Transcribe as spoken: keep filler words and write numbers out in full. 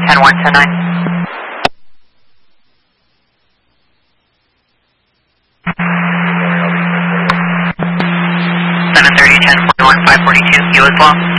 ten one, ten nine. seven thirty, ten forty-one, five forty-two, you as well.